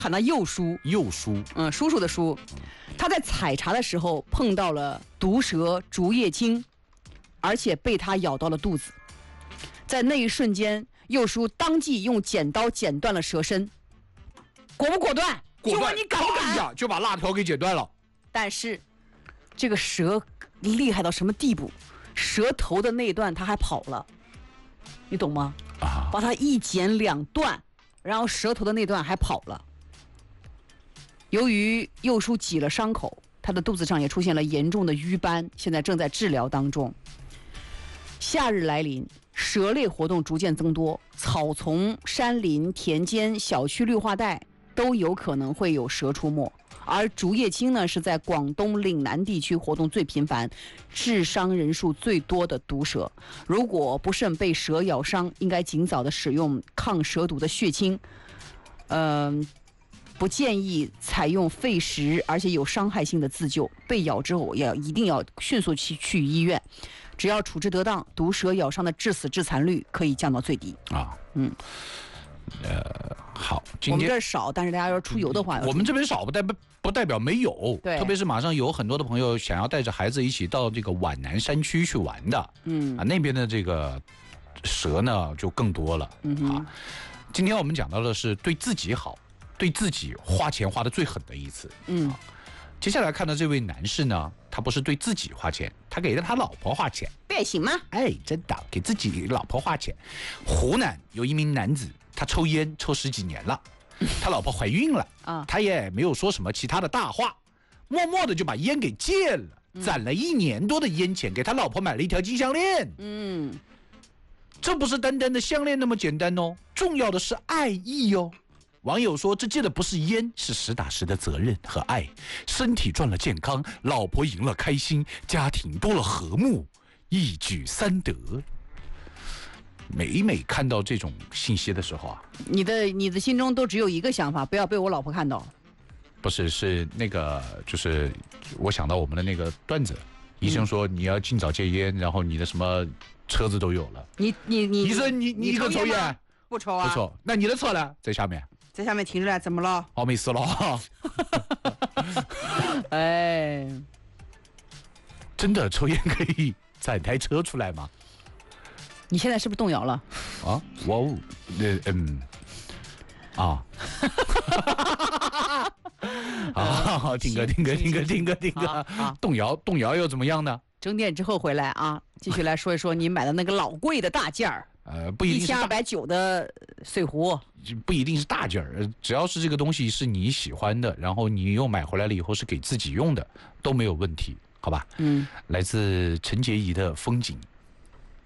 喊他幼叔，叔叔的叔。他在采茶的时候碰到了毒蛇竹叶青，而且被他咬到了肚子。在那一瞬间，幼叔当即用剪刀剪断了蛇身。果不果断？就问你敢不敢？ 呀，就把辣条给剪断了。 但是这个蛇厉害到什么地步？蛇头的那一段他还跑了，你懂吗？把它一剪两断，然后蛇头的那段还跑了。由于幼叔挤了伤口，他的肚子上也出现了严重的瘀斑，现在正在治疗当中。夏日来临，蛇类活动逐渐增多，草丛、山林、田间、小区绿化带都有可能会有蛇出没。而竹叶青呢，是在广东岭南地区活动最频繁、致伤人数最多的毒蛇。如果不慎被蛇咬伤，应该尽早的使用抗蛇毒的血清。不建议采用费时而且有伤害性的自救，被咬之后一定要迅速去医院。只要处置得当，毒蛇咬伤的致死致残率可以降到最低。 好， 我们这儿少，但是大家要出游的话， 我们这边少不代表没有。 对， 特别是马上有很多的朋友想要带着孩子一起到这个皖南山区去玩的，那边的这个蛇呢就更多了。今天我们讲到的是对自己好，对自己花钱花的最狠的一次。接下来看到这位男士呢，他不是对自己花钱，他给了他老婆花钱。 不也行吗？ 真的给自己老婆花钱。湖南有一名男子，他抽烟抽10几年了，他老婆怀孕了他也没有说什么其他的大话，默默的就把烟给戒了，攒了1年多的烟钱，给他老婆买了一条金项链。这不是单单的项链那么简单哦，重要的是爱意哦。网友说，这戒的不是烟，是实打实的责任和爱。身体赚了健康，老婆赢了开心，家庭多了和睦，一举3得。每看到这种信息的时候啊， 你的心中都只有一个想法，不要被我老婆看到。 不是那个，就是我想到我们的那个段子，医生说你要尽早戒烟，然后你的什么车子都有了。医生你一个抽烟不抽啊？ 不抽。那你的车呢？在下面。 在下面停着来，怎么了？ 没事了。真的抽烟可以攒台车出来吗？ 你现在是不是动摇了？听歌。动摇又怎么样呢？ 整点之后回来啊，继续来说一说你买的那个老贵的大件儿。 不一定是 1290的水壶， 不一定是大件儿，只要是这个东西是你喜欢的，然后你又买回来了以后是给自己用的，都没有问题，好吧？来自陈洁仪的《风景》。